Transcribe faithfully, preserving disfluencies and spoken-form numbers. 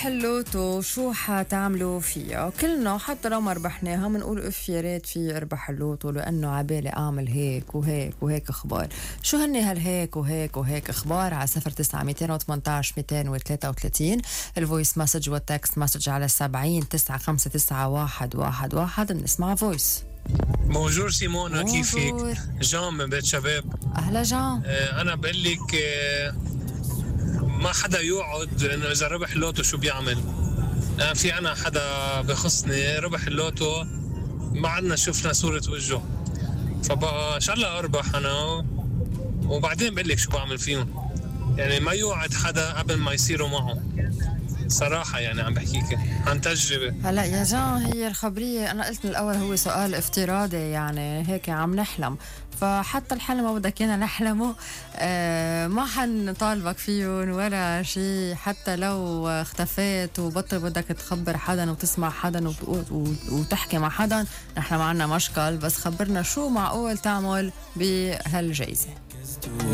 اللوتو شو حتعملوا فيها؟ كلنا حتى لو ما ربحناها بنقول اف يا ريت في اربح اللوتو لانه عبالي اعمل هيك وهيك وهيك اخبار. شو هن هالهيك وهيك وهيك اخبار؟ على صفر تسعة ميتين وثمانتعش ميتين وثلاثة وثلاثين الفويس مسج والتكست مسج على سبعين تسعة خمسة تسعة واحد واحد واحد. بنسمع فويس. بونجور سيمونا، كيفك؟ جان من بيت شباب. اهلا جان. آه انا بقول لك آه ما حدا يقعد انه اذا ربح اللوتو شو بيعمل. آه في انا حدا بخصني ربح اللوتو ما عدنا شفنا صورة وجهه، فبقى ان شاء الله اربح انا وبعدين بقول لك شو بعمل فيهم. يعني ما يوعد حدا قبل ما يصيروا معه صراحة، يعني عم بحكيك عن تجربة. هلا يا جان، هي الخبرية أنا قلت من الأول هو سؤال افتراضي، يعني هيك عم نحلم، فحتى الحلم ما بدك إيانا نحلمه. آه ما حنطالبك فيهم ولا شيء، حتى لو اختفيت وبطل بدك تخبر حدا وتسمع حدا وتحكي مع حدا، نحن ما عنا مشكل، بس خبرنا شو معقول تعمل بهالجائزة.